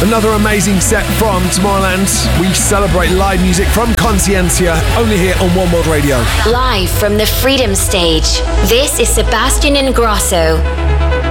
Another amazing set from Tomorrowland. We celebrate live music from Consciencia, only here on One World Radio. Live from the Freedom Stage, this is Sebastian Ingrosso.